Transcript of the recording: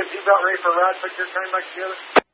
you about ready for a ride, put your train back together?